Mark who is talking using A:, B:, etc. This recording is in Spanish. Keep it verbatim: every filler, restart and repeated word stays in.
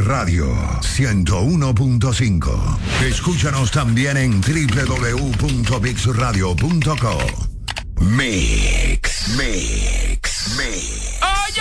A: Radio ciento uno punto cinco. Escúchanos también en doble u doble u doble u punto mix radio punto co. Mix.